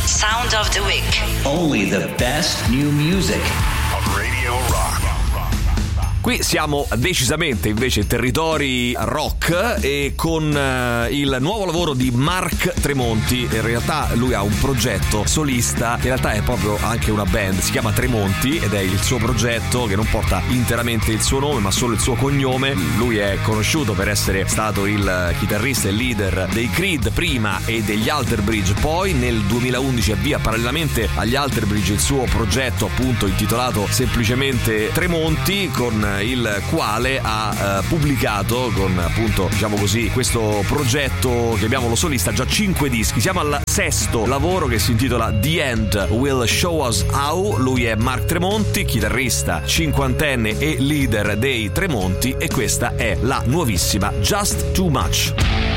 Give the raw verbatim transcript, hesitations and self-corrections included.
Sound of the Week. Only the best new music. Radio Rock. Qui siamo decisamente invece in territori rock e con uh, il nuovo lavoro di Mark Tremonti. In realtà lui ha un progetto solista che in realtà è proprio anche una band, si chiama Tremonti ed è il suo progetto che non porta interamente il suo nome ma solo il suo cognome. Lui è conosciuto per essere stato il chitarrista e leader dei Creed prima e degli Alter Bridge poi. Nel duemilaundici avvia parallelamente agli Alter Bridge il suo progetto appunto intitolato semplicemente Tremonti, con il quale ha uh, pubblicato con appunto diciamo così questo progetto, chiamiamolo solista, già cinque dischi. Siamo al sesto lavoro che si intitola The End Will Show Us How. Lui è Mark Tremonti, chitarrista cinquantenne e leader dei Tremonti, e questa è la nuovissima Just Too Much.